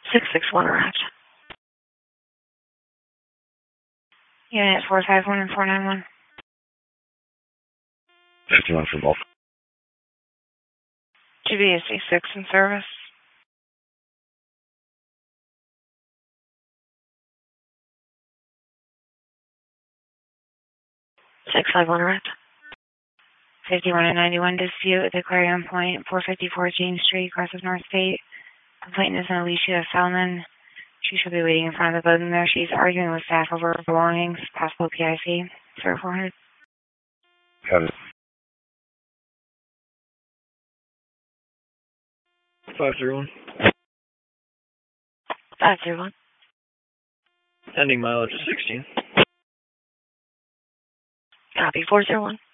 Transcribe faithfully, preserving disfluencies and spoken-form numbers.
six six one Roger. Unit four five one and four nine one. fifty-one for both. G B S C six in service. six five one Roger. fifty-one and ninety-one dispute at the Aquarium Point, four fifty-four James Street, across of North State. Complainant is an Alicia Feldman. She should be waiting in front of the building there. She's arguing with staff over her belongings, possible P I C. Sir, four hundred. Got it. five zero one. five zero one. Ending mileage of sixteen. Copy, four zero one.